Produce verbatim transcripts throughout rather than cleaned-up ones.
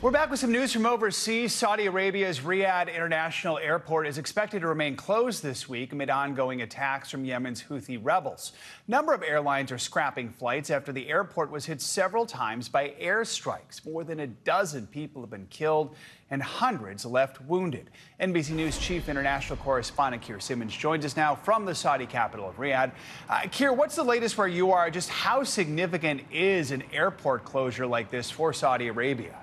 We're back with some news from overseas. Saudi Arabia's Riyadh International Airport is expected to remain closed this week amid ongoing attacks from Yemen's Houthi rebels. A number of airlines are scrapping flights after the airport was hit several times by airstrikes. More than a dozen people have been killed and hundreds left wounded. N B C News chief international correspondent Keir Simmons joins us now from the Saudi capital of Riyadh. Uh, Keir, what's the latest where you are? Just how significant is an airport closure like this for Saudi Arabia?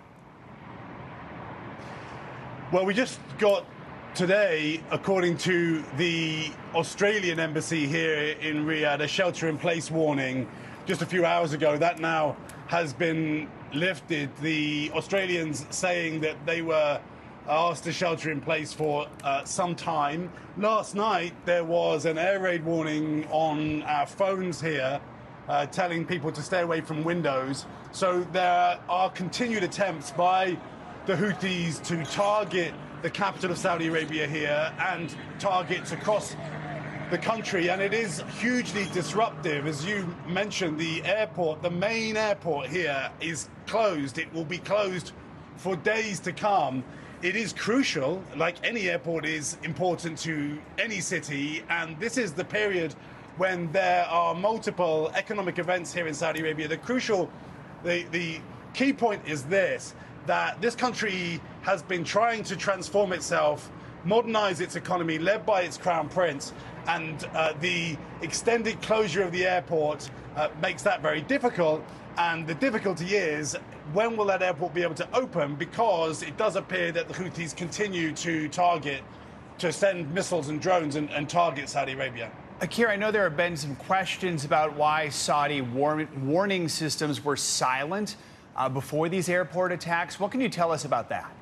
Well, we just got today, according to the Australian embassy here in Riyadh, a shelter-in-place warning just a few hours ago. That now has been lifted. The Australians saying that they were asked to shelter in place for uh, some time. Last night, there was an air raid warning on our phones here, uh, telling people to stay away from windows. So there are continued attempts by the Houthis to target the capital of Saudi Arabia here and targets across the country, and it is hugely disruptive. As you mentioned, the airport, the main airport here, is closed. It will be closed for days to come. It is crucial, like any airport is important to any city, and this is the period when there are multiple economic events here in Saudi Arabia. The crucial, the, the key point is this, that this country has been trying to transform itself, modernize its economy, led by its crown prince, and uh, the extended closure of the airport uh, makes that very difficult. And the difficulty is, when will that airport be able to open? Because it does appear that the Houthis continue to target, to send missiles and drones and, and target Saudi Arabia. Keir, I know there have been some questions about why Saudi war warning systems were silent Uh, before these airport attacks. What can you tell us about that?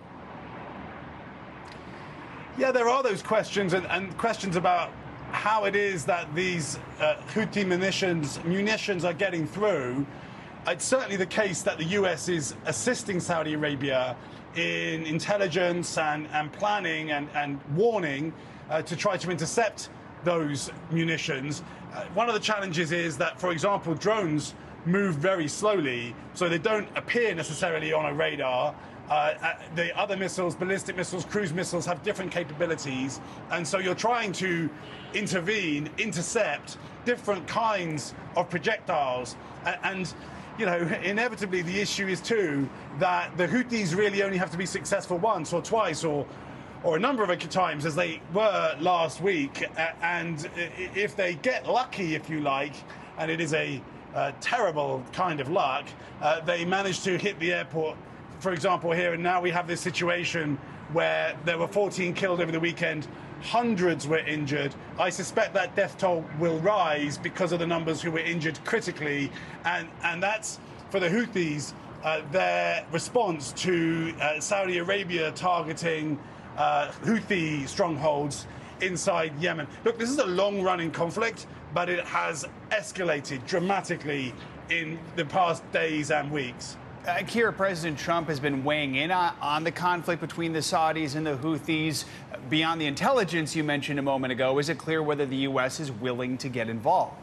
Yeah, there are those questions and, and questions about how it is that these uh, Houthi munitions, munitions are getting through. It's certainly the case that the U S is assisting Saudi Arabia in intelligence and, and planning and, and warning uh, to try to intercept those munitions. Uh, one of the challenges is that, for example, drones move very slowly, so they don't appear necessarily on a radar. Uh, the other missiles, ballistic missiles, cruise missiles, have different capabilities, and so you're trying to intervene, intercept different kinds of projectiles. And, you know, inevitably the issue is too that the Houthis really only have to be successful once or twice or or a number of times, as they were last week. And if they get lucky, if you like, and it is a Uh, terrible kind of luck, uh, they managed to hit the airport, for example, here, and now we have this situation where there were fourteen killed over the weekend, hundreds were injured. I suspect that death toll will rise because of the numbers who were injured critically, and, and that's, for the Houthis, uh, their response to uh, Saudi Arabia targeting uh, Houthi strongholds inside Yemen. Look, this is a long-running conflict, but it has escalated dramatically in the past days and weeks. Uh, Keir, President Trump has been weighing in on, on the conflict between the Saudis and the Houthis. Beyond the intelligence you mentioned a moment ago, is it clear whether the U S is willing to get involved?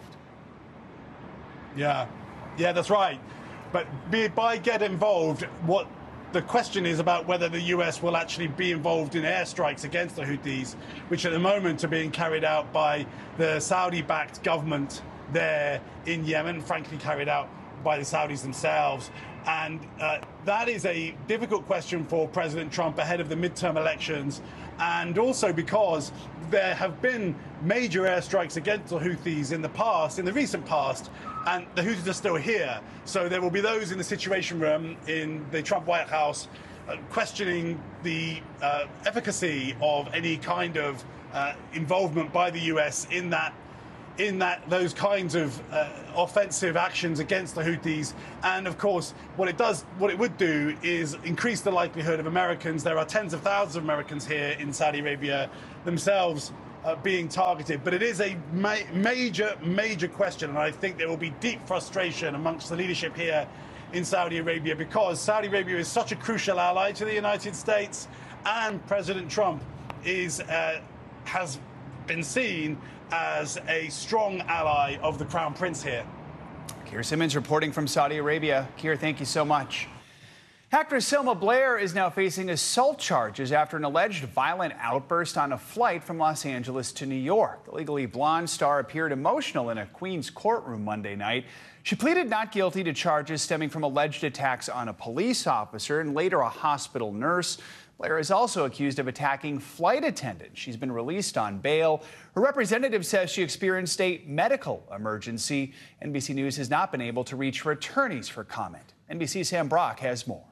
Yeah, yeah, that's right. But be, by get involved, what the question is about whether the U S will actually be involved in airstrikes against the Houthis, which at the moment are being carried out by the Saudi-backed government there in Yemen, frankly carried out by the Saudis themselves. And uh, that is a difficult question for President Trump ahead of the midterm elections, and also because there have been major airstrikes against the Houthis in the past, in the recent past, and the Houthis are still here. So there will be those in the Situation Room in the Trump White House uh, questioning the uh, efficacy of any kind of uh, involvement by the U S in that in that those kinds of uh, offensive actions against the Houthis. And of course, what it does, what it would do is increase the likelihood of Americans. There are tens of thousands of Americans here in Saudi Arabia themselves uh, being targeted. But it is a ma major, major question. And I think there will be deep frustration amongst the leadership here in Saudi Arabia, because Saudi Arabia is such a crucial ally to the United States, and President Trump is uh, has been seen as a strong ally of the Crown Prince here. Keir Simmons reporting from Saudi Arabia. Keir, thank you so much. Actress Selma Blair is now facing assault charges after an alleged violent outburst on a flight from Los Angeles to New York. The Legally Blonde star appeared emotional in a Queens courtroom Monday night. She pleaded not guilty to charges stemming from alleged attacks on a police officer and later a hospital nurse. Blair is also accused of attacking flight attendants. She's been released on bail. Her representative says she experienced a medical emergency. N B C News has not been able to reach her attorneys for comment. N B C's Sam Brock has more.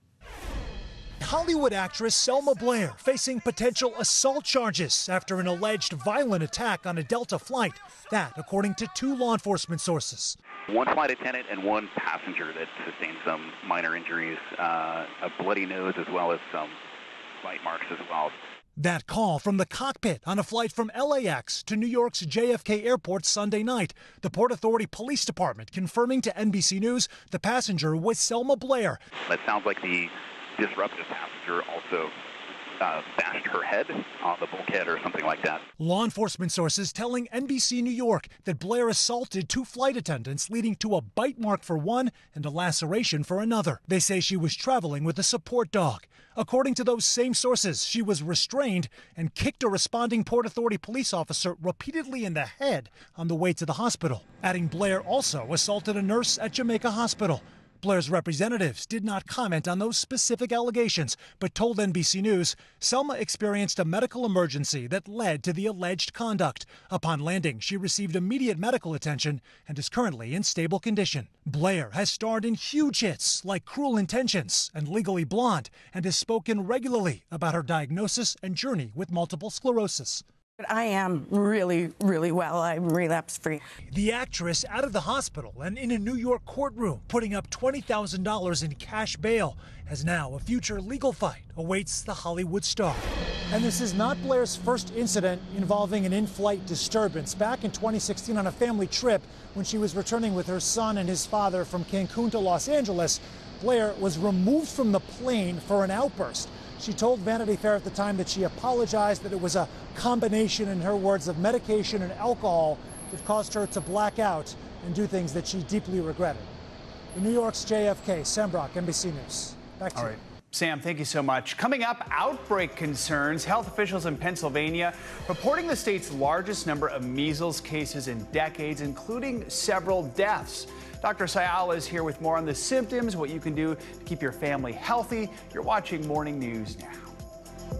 Hollywood actress Selma Blair facing potential assault charges after an alleged violent attack on a Delta flight. That, according to two law enforcement sources. One flight attendant and one passenger that sustained some minor injuries, uh, a bloody nose as well as some bite marks as well. That call from the cockpit on a flight from L A X to New York's J F K Airport Sunday night. The Port Authority Police Department confirming to N B C News the passenger was Selma Blair. It sounds like the disruptive passenger also uh, bashed her head on the bulkhead or something like that. Law enforcement sources telling N B C New York that Blair assaulted two flight attendants, leading to a bite mark for one and a laceration for another. They say she was traveling with a support dog. According to those same sources, she was restrained and kicked a responding Port Authority police officer repeatedly in the head on the way to the hospital. Adding Blair also assaulted a nurse at Jamaica Hospital. Blair's representatives did not comment on those specific allegations, but told N B C News Selma experienced a medical emergency that led to the alleged conduct. Upon landing, she received immediate medical attention and is currently in stable condition. Blair has starred in huge hits like Cruel Intentions and Legally Blonde and has spoken regularly about her diagnosis and journey with multiple sclerosis. I am really, really well. I'm relapse-free. The actress out of the hospital and in a New York courtroom putting up twenty thousand dollars in cash bail as now a future legal fight awaits the Hollywood star. And this is not Blair's first incident involving an in-flight disturbance. Back in twenty sixteen on a family trip when she was returning with her son and his father from Cancun to Los Angeles, Blair was removed from the plane for an outburst. She told Vanity Fair at the time that she apologized, that it was a combination, in her words, of medication and alcohol that caused her to black out and do things that she deeply regretted. In New York's J F K, Sam Brock, N B C News. Back to All you. right. Sam, thank you so much. Coming up, outbreak concerns. Health officials in Pennsylvania reporting the state's largest number of measles cases in decades, including several deaths. Doctor Sayala is here with more on the symptoms, what you can do to keep your family healthy. You're watching Morning News Now.